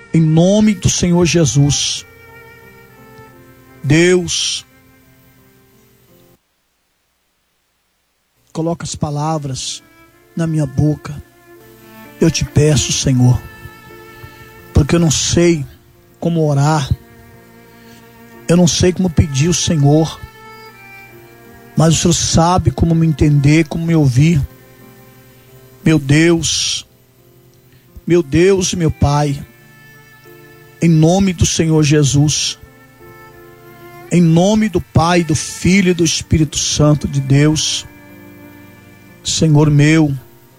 em nome do Senhor Jesus. Deus, coloca as palavras na minha boca. Eu te peço, Senhor, porque eu não sei como orar, eu não sei como pedir o Senhor, mas o Senhor sabe como me entender, como me ouvir. Meu Deus e meu Pai, em nome do Senhor Jesus, em nome do Pai, do Filho e do Espírito Santo de Deus, Senhor meu,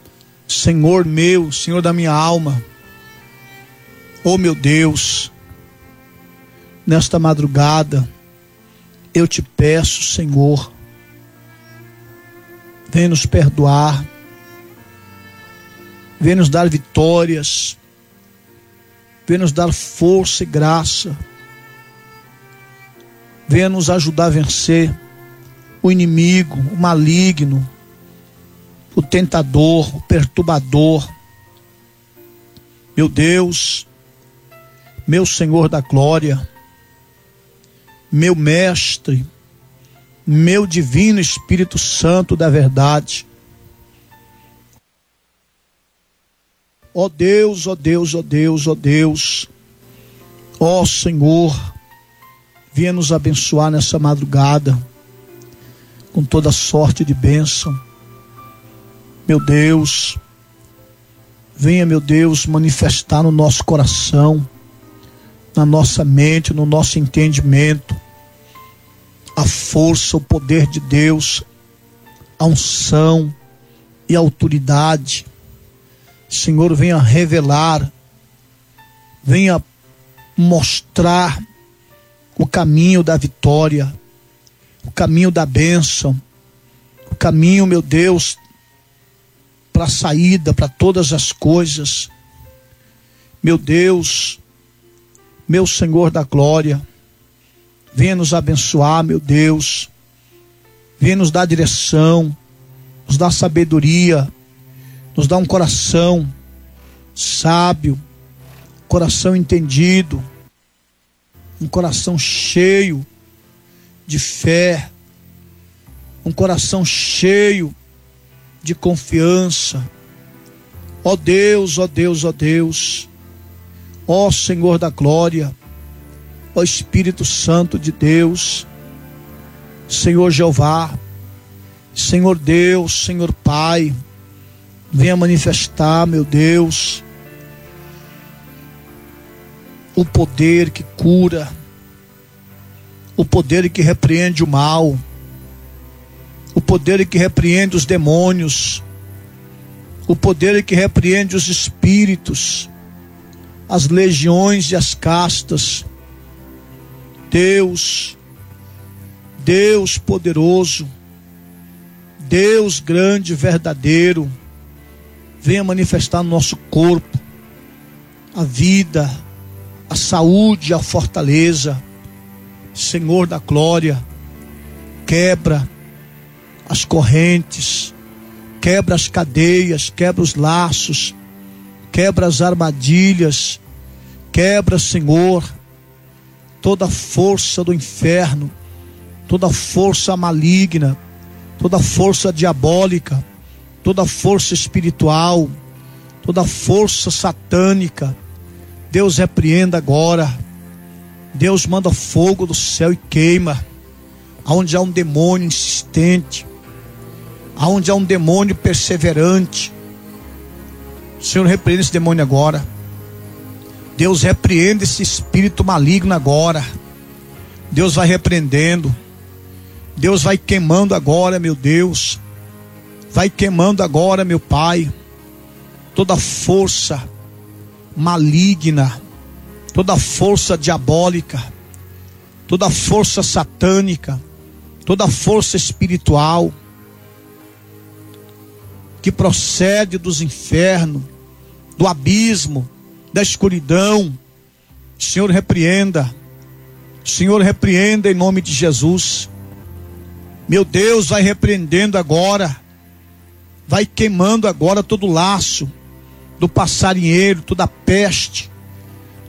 Senhor da minha alma, oh meu Deus, nesta madrugada, eu te peço, Senhor, vem nos perdoar, vem nos dar vitórias, vem nos dar força e graça, venha nos ajudar a vencer o inimigo, o maligno, o tentador, o perturbador. Meu Deus, meu Senhor da glória, meu Mestre, meu divino Espírito Santo da verdade. Ó Deus, ó Deus, ó Deus, ó Deus, ó Senhor, venha nos abençoar nessa madrugada com toda sorte de bênção. Meu Deus, venha, meu Deus, manifestar no nosso coração, na nossa mente, no nosso entendimento, a força, o poder de Deus, a unção e a autoridade. Senhor, venha revelar, venha mostrar o caminho da vitória, o caminho da bênção, o caminho, meu Deus, para a saída, para todas as coisas. Meu Deus, meu Senhor da glória, venha nos abençoar, meu Deus, venha nos dar direção, nos dar sabedoria, nos dar um coração sábio, coração entendido, um coração cheio de fé, um coração cheio de confiança. Ó Deus, ó Deus, ó Deus, ó Senhor da glória, ó Espírito Santo de Deus, Senhor Jeová, Senhor Deus, Senhor Pai, venha manifestar, meu Deus, o poder que cura, o poder que repreende o mal, o poder que repreende os demônios, o poder que repreende os espíritos, as legiões e as castas. Deus, Deus poderoso, Deus grande e verdadeiro, venha manifestar no nosso corpo a vida, a saúde, a fortaleza. Senhor da glória, quebra as correntes, quebra as cadeias, quebra os laços, quebra as armadilhas, quebra, Senhor, toda força do inferno, toda força maligna, toda força diabólica, toda força espiritual, toda força satânica. Deus repreenda agora. Deus manda fogo do céu e queima aonde há um demônio insistente, aonde há um demônio perseverante. Senhor, repreenda esse demônio agora. Deus repreende esse espírito maligno agora. Deus vai repreendendo, Deus vai queimando agora, meu Deus, vai queimando agora, meu Pai, toda força maligna, toda força diabólica, toda força satânica, toda força espiritual que procede dos infernos, do abismo, da escuridão. Senhor, repreenda, Senhor, repreenda em nome de Jesus. Meu Deus, vai repreendendo agora, vai queimando agora todo laço do passarinheiro, toda peste,